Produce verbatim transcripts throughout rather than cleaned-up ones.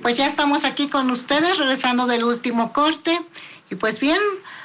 pues ya estamos aquí con ustedes, regresando del último corte. Y pues bien,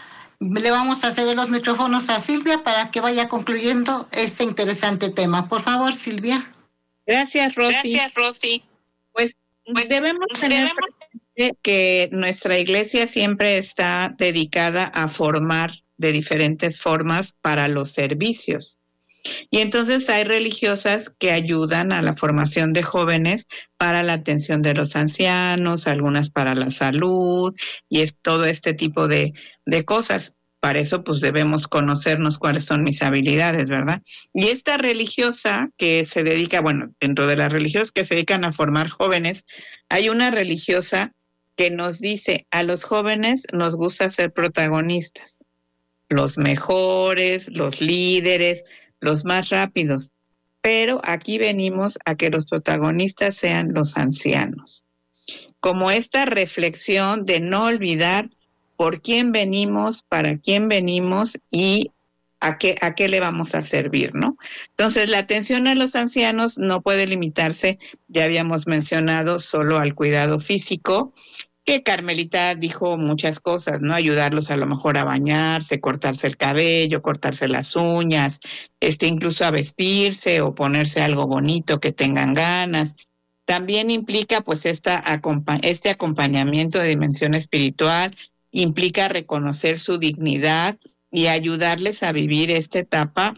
le vamos a ceder los micrófonos a Silvia para que vaya concluyendo este interesante tema. Por favor, Silvia. Gracias, Rosy. Gracias, Rosy. Pues, pues debemos tener debemos... presente que nuestra iglesia siempre está dedicada a formar de diferentes formas para los servicios. Y entonces hay religiosas que ayudan a la formación de jóvenes para la atención de los ancianos, algunas para la salud, y es todo este tipo de, de cosas. Para eso pues debemos conocernos cuáles son mis habilidades, ¿verdad? Y esta religiosa que se dedica, bueno, dentro de las religiosas que se dedican a formar jóvenes, hay una religiosa que nos dice, a los jóvenes nos gusta ser protagonistas, los mejores, los líderes, los más rápidos, pero aquí venimos a que los protagonistas sean los ancianos. Como esta reflexión de no olvidar por quién venimos, para quién venimos y a qué, a qué le vamos a servir, ¿no? Entonces, la atención a los ancianos no puede limitarse, ya habíamos mencionado, solo al cuidado físico, que Carmelita dijo muchas cosas, ¿no? Ayudarlos a lo mejor a bañarse, cortarse el cabello, cortarse las uñas, este, incluso a vestirse o ponerse algo bonito que tengan ganas. También implica, pues, esta, este acompañamiento de dimensión espiritual, implica reconocer su dignidad y ayudarles a vivir esta etapa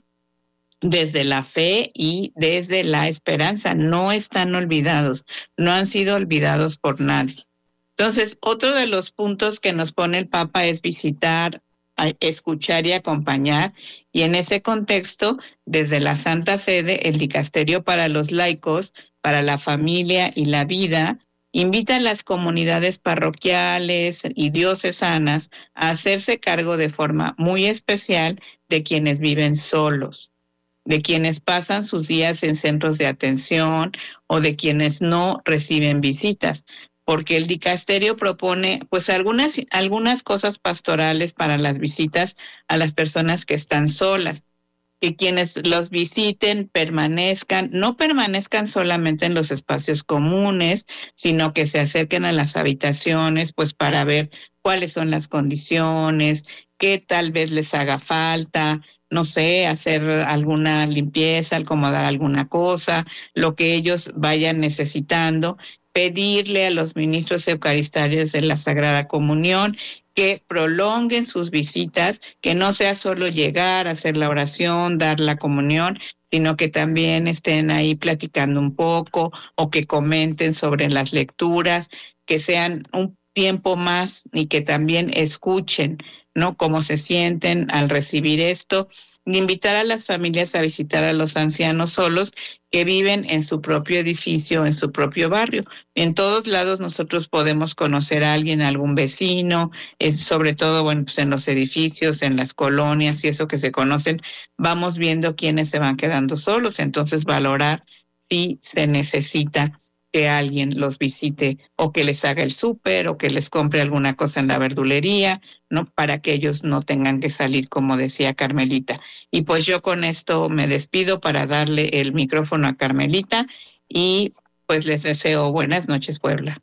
desde la fe y desde la esperanza. No están olvidados, no han sido olvidados por nadie. Entonces, otro de los puntos que nos pone el Papa es visitar, escuchar y acompañar, y en ese contexto, desde la Santa Sede, el Dicasterio para los Laicos, para la Familia y la Vida, invita a las comunidades parroquiales y diocesanas a hacerse cargo de forma muy especial de quienes viven solos, de quienes pasan sus días en centros de atención o de quienes no reciben visitas, porque el dicasterio propone pues algunas, algunas cosas pastorales para las visitas a las personas que están solas, que quienes los visiten permanezcan, no permanezcan solamente en los espacios comunes, sino que se acerquen a las habitaciones pues para ver cuáles son las condiciones, qué tal vez les haga falta, no sé, hacer alguna limpieza, acomodar alguna cosa, lo que ellos vayan necesitando, pedirle a los ministros eucaristarios de la Sagrada Comunión que prolonguen sus visitas, que no sea solo llegar, hacer la oración, dar la comunión, sino que también estén ahí platicando un poco o que comenten sobre las lecturas, que sean un tiempo más y que también escuchen, ¿no?, cómo se sienten al recibir esto, y invitar a las familias a visitar a los ancianos solos que viven en su propio edificio, en su propio barrio. En todos lados nosotros podemos conocer a alguien, a algún vecino, es sobre todo, bueno, pues en los edificios, en las colonias y eso que se conocen, vamos viendo quiénes se van quedando solos, entonces valorar si se necesita que alguien los visite o que les haga el súper o que les compre alguna cosa en la verdulería, ¿no?, para que ellos no tengan que salir, como decía Carmelita. Y pues yo con esto me despido para darle el micrófono a Carmelita y pues les deseo buenas noches, Puebla.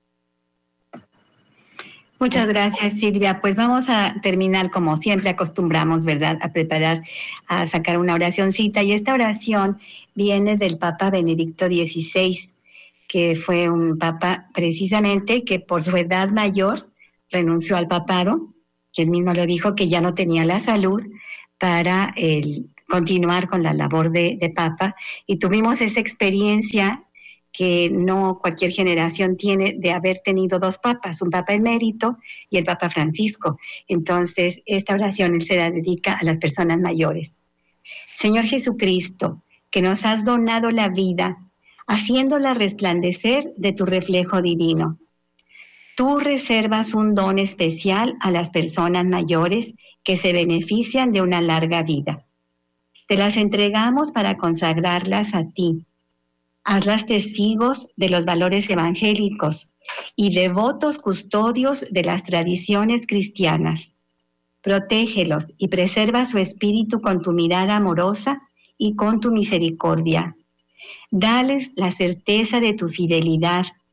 Muchas gracias, Silvia. Pues vamos a terminar como siempre acostumbramos, ¿verdad?, a preparar, a sacar una oracioncita. Y esta oración viene del Papa Benedicto dieciséis, que fue un papa precisamente que por su edad mayor renunció al papado, que él mismo lo dijo, que ya no tenía la salud para el, continuar con la labor de, de papa, y tuvimos esa experiencia que no cualquier generación tiene de haber tenido dos papas, un papa emérito y el Papa Francisco. Entonces, esta oración él se la dedica a las personas mayores. Señor Jesucristo, que nos has donado la vida, haciéndola resplandecer de tu reflejo divino. Tú reservas un don especial a las personas mayores que se benefician de una larga vida. Te las entregamos para consagrarlas a ti. Hazlas testigos de los valores evangélicos y devotos custodios de las tradiciones cristianas. Protégelos y preserva su espíritu con tu mirada amorosa y con tu misericordia. Dales la certeza de tu fidelidad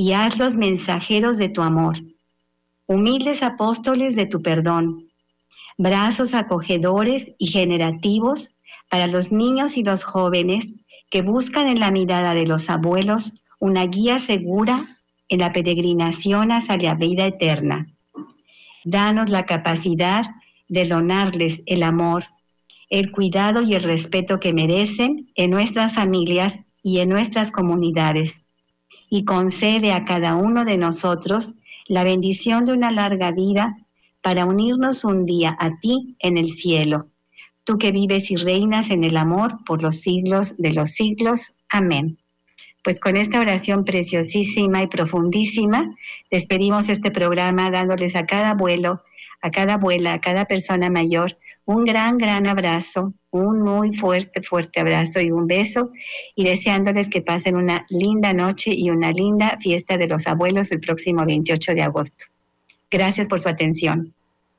y hazlos mensajeros de tu amor, humildes apóstoles de tu perdón, brazos acogedores y generativos para los niños y los jóvenes que buscan en la mirada de los abuelos una guía segura en la peregrinación hacia la vida eterna. Danos la capacidad de donarles el amor, el cuidado y el respeto que merecen en nuestras familias y en nuestras comunidades. Y concede a cada uno de nosotros la bendición de una larga vida para unirnos un día a ti en el cielo. Tú que vives y reinas en el amor por los siglos de los siglos. Amén. Pues con esta oración preciosísima y profundísima, despedimos este programa dándoles a cada abuelo, a cada abuela, a cada persona mayor, un gran, gran abrazo, un muy fuerte, fuerte abrazo y un beso, y deseándoles que pasen una linda noche y una linda fiesta de los abuelos el próximo veintiocho de agosto. Gracias por su atención.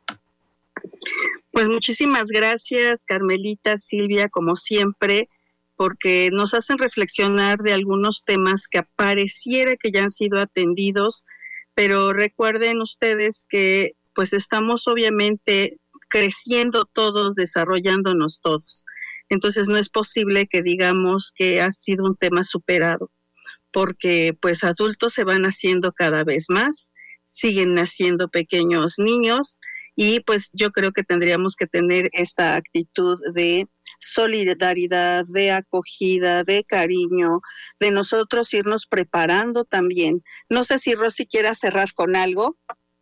Pues muchísimas gracias, Carmelita, Silvia, como siempre, porque nos hacen reflexionar de algunos temas que pareciera que ya han sido atendidos, pero recuerden ustedes que pues estamos obviamente creciendo todos, desarrollándonos todos. Entonces no es posible que digamos que ha sido un tema superado, porque pues adultos se van haciendo cada vez más, siguen naciendo pequeños niños, y pues yo creo que tendríamos que tener esta actitud de solidaridad, de acogida, de cariño, de nosotros irnos preparando también. No sé si Rosy quiera cerrar con algo.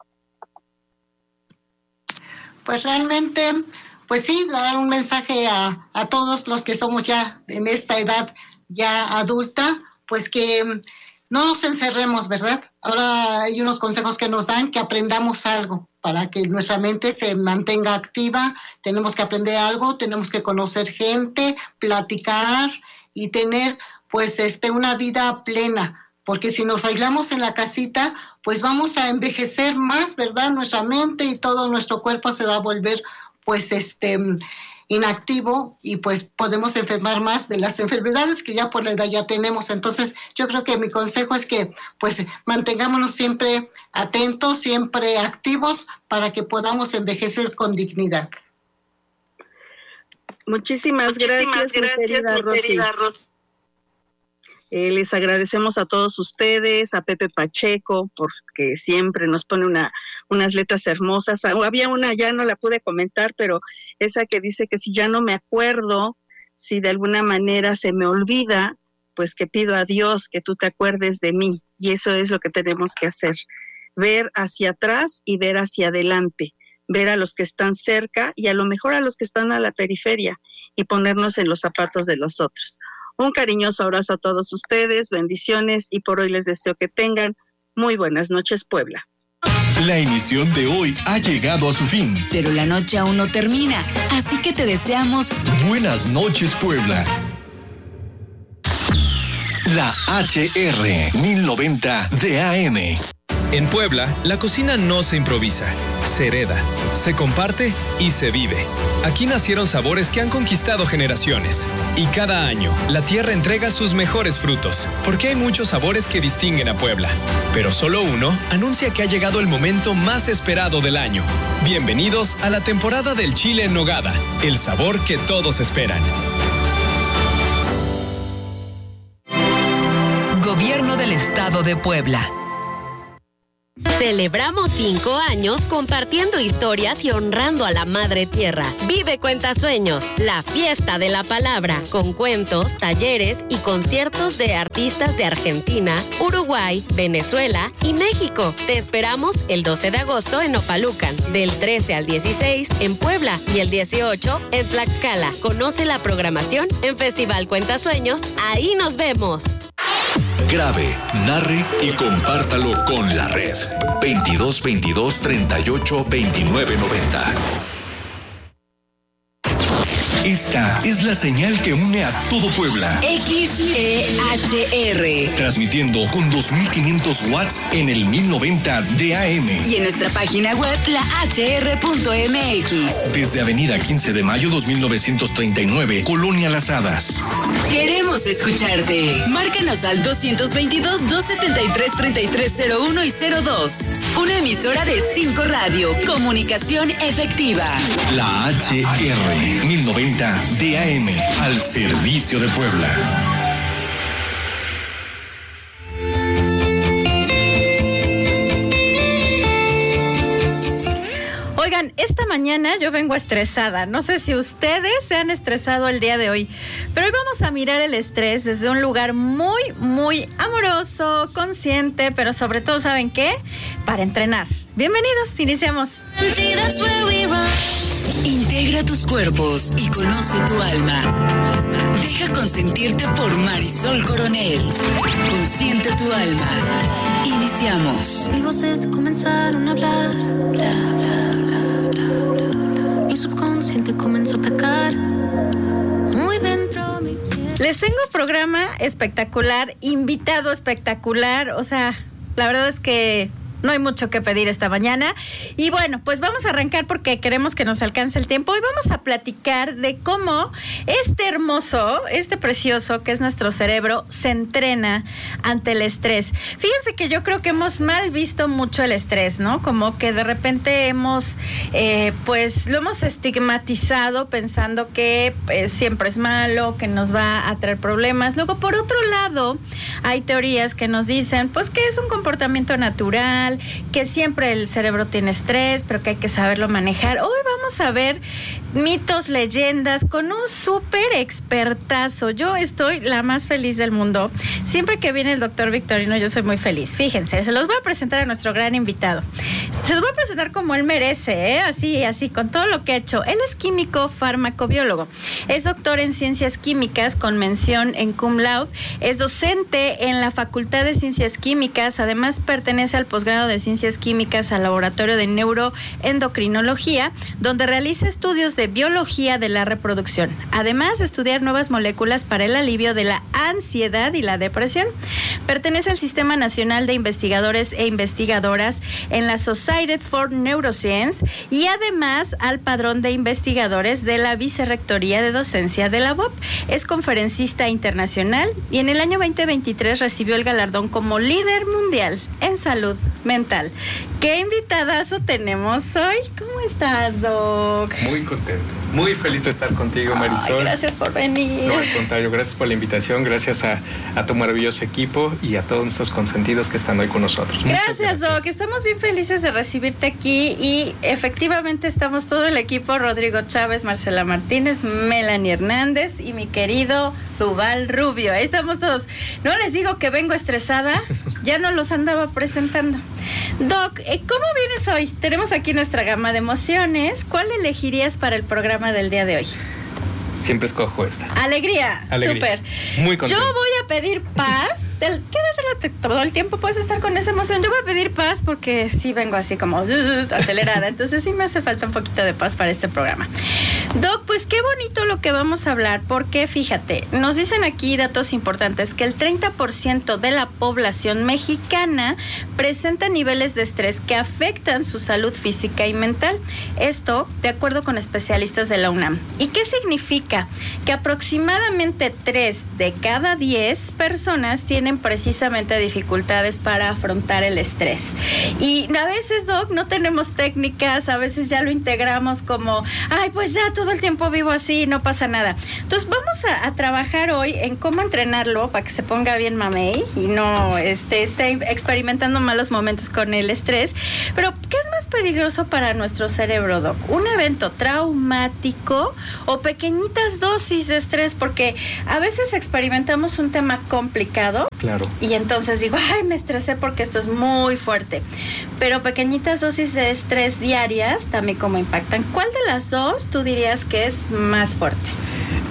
Pues realmente, pues sí, dar un mensaje a, a todos los que somos ya en esta edad ya adulta, pues que no nos encerremos, ¿verdad? Ahora hay unos consejos que nos dan, que aprendamos algo para que nuestra mente se mantenga activa. Tenemos que aprender algo, tenemos que conocer gente, platicar y tener pues este una vida plena, porque si nos aislamos en la casita, pues vamos a envejecer más, ¿verdad? Nuestra mente y todo nuestro cuerpo se va a volver pues este inactivo, y pues podemos enfermar más de las enfermedades que ya por la edad ya tenemos. Entonces yo creo que mi consejo es que pues mantengámonos siempre atentos, siempre activos, para que podamos envejecer con dignidad. Muchísimas, Muchísimas gracias, gracias, mi querida Rosy. Querida Rosy. Eh, les agradecemos a todos ustedes, a Pepe Pacheco, porque siempre nos pone una, unas letras hermosas. Había una, ya no la pude comentar, pero esa que dice que si ya no me acuerdo, si de alguna manera se me olvida, pues que pido a Dios que tú te acuerdes de mí. Y eso es lo que tenemos que hacer, ver hacia atrás y ver hacia adelante, ver a los que están cerca y a lo mejor a los que están a la periferia, y ponernos en los zapatos de los otros. Un cariñoso abrazo a todos ustedes, bendiciones, y por hoy les deseo que tengan muy buenas noches, Puebla. La emisión de hoy ha llegado a su fin. Pero la noche aún no termina, así que te deseamos buenas noches, Puebla. La H R mil noventa de A M. En Puebla, la cocina no se improvisa, se hereda, se comparte y se vive. Aquí nacieron sabores que han conquistado generaciones. Y cada año, la tierra entrega sus mejores frutos, porque hay muchos sabores que distinguen a Puebla. Pero solo uno anuncia que ha llegado el momento más esperado del año. Bienvenidos a la temporada del chile en nogada, el sabor que todos esperan. Gobierno del Estado de Puebla. Celebramos cinco años compartiendo historias y honrando a la Madre Tierra. Vive Cuentasueños, la fiesta de la palabra, con cuentos, talleres y conciertos de artistas de Argentina, Uruguay, Venezuela y México. Te esperamos el doce de agosto en Opalucan, del trece al dieciséis en Puebla y el dieciocho en Tlaxcala. Conoce la programación en Festival Cuentasueños. Ahí nos vemos. Grabe, narre y compártalo con la red. veintidós veintidós treinta y ocho veintinueve noventa. Esta es la señal que une a todo Puebla. X E H R. Transmitiendo con dos mil quinientos watts en el mil noventa de A M. Y en nuestra página web, la h r punto m x. Desde Avenida quince de mayo dos mil novecientos treinta y nueve, Colonia Las Hadas. Queremos escucharte. Márcanos al doscientos veintidós, doscientos setenta y tres, treinta y tres cero uno y cero dos. Una emisora de cinco Radio. Comunicación efectiva. La H R mil noventa de A M, al servicio de Puebla. Oigan, esta mañana yo vengo estresada. No sé si ustedes se han estresado el día de hoy, pero hoy vamos a mirar el estrés desde un lugar muy, muy amoroso, consciente, pero sobre todo, ¿saben qué? Para entrenar. Bienvenidos, iniciamos. Integra tus cuerpos y conoce tu alma. Deja consentirte por Marisol Coronel. Consiente tu alma. Iniciamos. Mis voces comenzaron a hablar. Bla, bla, bla, bla, bla. Mi subconsciente comenzó a atacar. Muy dentro mi piel. Les tengo programa espectacular, invitado espectacular. O sea, la verdad es que no hay mucho que pedir esta mañana. Y bueno, pues vamos a arrancar porque queremos que nos alcance el tiempo. Hoy vamos a platicar de cómo este hermoso, este precioso que es nuestro cerebro, se entrena ante el estrés. Fíjense que yo creo que hemos mal visto mucho el estrés, ¿no? Como que de repente hemos, eh, pues lo hemos estigmatizado pensando que eh, siempre es malo, que nos va a traer problemas. Luego, por otro lado, hay teorías que nos dicen, pues que es un comportamiento natural, que siempre el cerebro tiene estrés, pero que hay que saberlo manejar. Hoy vamos a ver mitos, leyendas con un súper expertazo. Yo estoy la más feliz del mundo. Siempre que viene el doctor Victorino, yo soy muy feliz. Fíjense, se los voy a presentar a nuestro gran invitado. Se los voy a presentar como él merece, ¿eh? Así, así, con todo lo que ha hecho. Él es químico farmacobiólogo. Es doctor en ciencias químicas con mención en cum laude. Es docente en la Facultad de Ciencias Químicas. Además, pertenece al posgrado de Ciencias Químicas al Laboratorio de Neuroendocrinología, donde realiza estudios de biología de la reproducción, además de estudiar nuevas moléculas para el alivio de la ansiedad y la depresión. Pertenece al Sistema Nacional de Investigadores e Investigadoras en la Society for Neuroscience y además al Padrón de Investigadores de la Vicerrectoría de Docencia de la U A P. Es conferencista internacional y en el año veinte veintitrés recibió el galardón como líder mundial en salud mental. ¿Qué invitadazo tenemos hoy? ¿Cómo estás, Doc? Muy contento, muy feliz de estar contigo, Marisol. Ay, gracias por venir. No, al contrario, gracias por la invitación, gracias a, a tu maravilloso equipo y a todos nuestros consentidos que están hoy con nosotros. Gracias, gracias, Doc. Estamos bien felices de recibirte aquí y efectivamente estamos todo el equipo: Rodrigo Chávez, Marcela Martínez, Melanie Hernández y mi querido Duval Rubio. Ahí estamos todos. No les digo que vengo estresada, ya no los andaba presentando. Doc, ¿cómo vienes hoy? Tenemos aquí nuestra gama de emociones. ¿Cuál elegirías para el programa del día de hoy? Siempre escojo esta. Alegría, Alegría. Súper. Muy contento. Yo voy a pedir paz. Del, quédate todo el tiempo, puedes estar con esa emoción. Yo voy a pedir paz porque sí vengo así como uh, acelerada. Entonces sí me hace falta un poquito de paz para este programa. Doc, pues qué bonito lo que vamos a hablar, porque fíjate, nos dicen aquí datos importantes, que el treinta por ciento de la población mexicana presenta niveles de estrés que afectan su salud física y mental. Esto de acuerdo con especialistas de la UNAM. ¿Y qué significa? Que aproximadamente tres de cada diez personas tienen precisamente dificultades para afrontar el estrés. Y a veces, Doc, no tenemos técnicas, a veces ya lo integramos como, ay, pues ya todo el tiempo vivo así, no pasa nada. Entonces vamos a, a trabajar hoy en cómo entrenarlo para que se ponga bien mamey y no este, esté experimentando malos momentos con el estrés. Pero, ¿qué es más peligroso para nuestro cerebro, Doc? ¿Un evento traumático o pequeñitas dosis de estrés? Porque a veces experimentamos un tema complicado. Claro. Y entonces digo, ay, me estresé porque esto es muy fuerte. Pero pequeñitas dosis de estrés diarias también como impactan. ¿Cuál de las dos tú dirías que es más fuerte?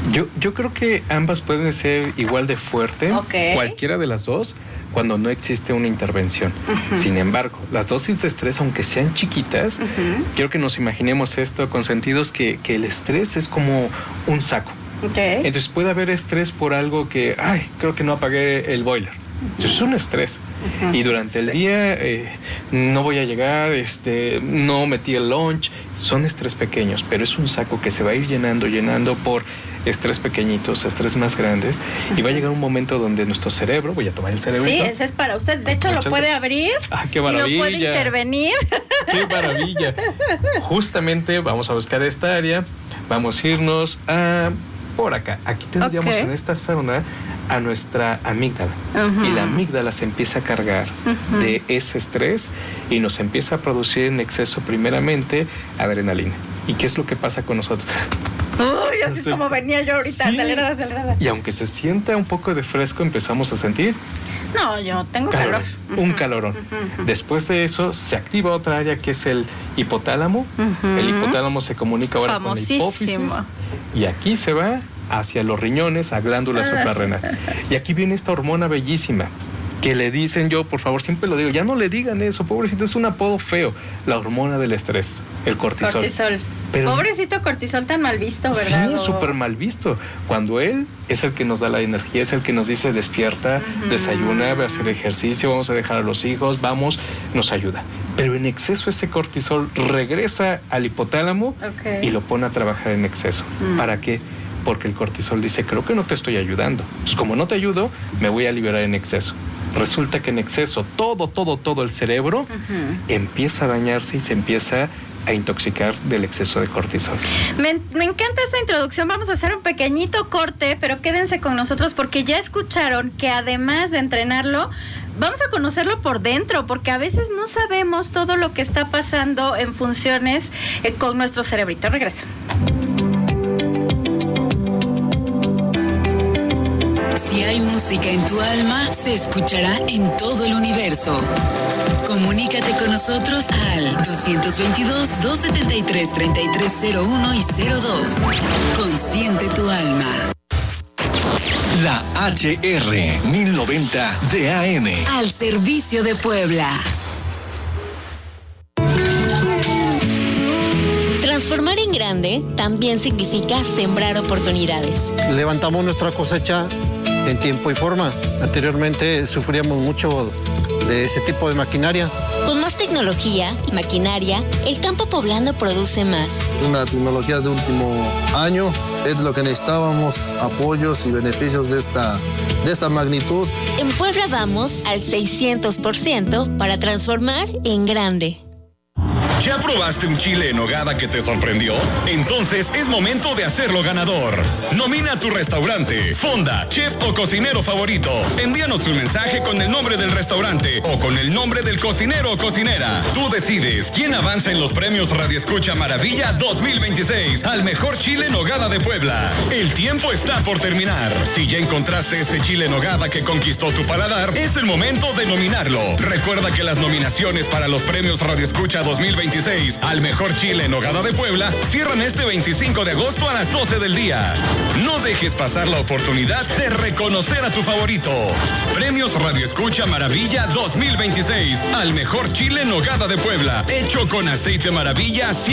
Yo, yo creo que ambas pueden ser igual de fuerte, okay. cualquiera de las dos, cuando no existe una intervención. Uh-huh. Sin embargo, las dosis de estrés, aunque sean chiquitas, uh-huh. quiero que nos imaginemos esto con sentidos que, que el estrés es como un saco. Okay. Entonces puede haber estrés por algo que, ay, creo que no apagué el boiler. Eso es un estrés. Uh-huh. Y durante el día eh, no voy a llegar, este, no metí el lunch. Son estrés pequeños, pero es un saco que se va a ir llenando, llenando por estrés pequeñitos, estrés más grandes. Uh-huh. Y va a llegar un momento donde nuestro cerebro, voy a tomar el cerebro. Sí, ese es para usted. De hecho, Muchas lo puede abrir. Ah, qué maravilla. Y lo puede intervenir. Qué maravilla. Justamente vamos a buscar esta área. Vamos a irnos a... por acá. Aquí tendríamos okay. en esta zona a nuestra amígdala. Uh-huh. Y la amígdala se empieza a cargar uh-huh. de ese estrés y nos empieza a producir en exceso primeramente adrenalina. ¿Y qué es lo que pasa con nosotros? Uy, así es como venía yo ahorita, sí. acelerada, acelerada. Y aunque se sienta un poco de fresco, empezamos a sentir... No, yo tengo calor. calor. Un calorón. Uh-huh. Después de eso, se activa otra área que es el hipotálamo. Uh-huh. El hipotálamo se comunica ahora con la hipófisis. Y aquí se va hacia los riñones, a glándula suprarrenal. Y aquí viene esta hormona bellísima que le dicen, yo por favor siempre lo digo, ya no le digan eso, pobrecito, es un apodo feo. La hormona del estrés, el cortisol. Cortisol. Pero, pobrecito cortisol, tan mal visto, ¿verdad? Sí, súper mal visto. Cuando él es el que nos da la energía, es el que nos dice despierta, uh-huh. desayuna, va a hacer ejercicio, vamos a dejar a los hijos, vamos, nos ayuda. Pero en exceso ese cortisol regresa al hipotálamo okay. y lo pone a trabajar en exceso. Uh-huh. ¿Para qué? Porque el cortisol dice, creo que no te estoy ayudando. Pues como no te ayudo, me voy a liberar en exceso. Resulta que en exceso todo, todo, todo el cerebro uh-huh. empieza a dañarse y se empieza a intoxicar del exceso de cortisol. Me, me encanta esta introducción. Vamos a hacer un pequeñito corte, pero quédense con nosotros porque ya escucharon que además de entrenarlo, vamos a conocerlo por dentro, porque a veces no sabemos todo lo que está pasando en funciones eh, con nuestro cerebrito. Regresa. Si hay música en tu alma, se escuchará en todo el universo. Comunícate con nosotros al dos veintidós, dos setenta y tres, treinta y tres cero uno y cero dos. Consciente tu alma. La H R mil noventa de A M. Al servicio de Puebla. Transformar en grande también significa sembrar oportunidades. Levantamos nuestra cosecha en tiempo y forma. Anteriormente sufríamos mucho de ese tipo de maquinaria. Con más tecnología y maquinaria, el campo poblano produce más. Es una tecnología de último año, es lo que necesitábamos, apoyos y beneficios de esta, de esta magnitud. En Puebla vamos al seiscientos por ciento para transformar en grande. ¿Ya probaste un chile en nogada que te sorprendió? Entonces es momento de hacerlo ganador. Nomina a tu restaurante, fonda, chef o cocinero favorito. Envíanos un mensaje con el nombre del restaurante o con el nombre del cocinero o cocinera. Tú decides quién avanza en los premios Radio Escucha Maravilla dos mil veintiséis al mejor chile en nogada de Puebla. El tiempo está por terminar. Si ya encontraste ese chile en nogada que conquistó tu paladar, es el momento de nominarlo. Recuerda que las nominaciones para los premios Radio Escucha dos mil veintiséis al mejor chile en nogada de Puebla cierran este veinticinco de agosto a las doce del día. No dejes pasar la oportunidad de reconocer a tu favorito. Premios Radio Escucha Maravilla dos mil veintiséis al mejor chile en nogada de Puebla, hecho con aceite Maravilla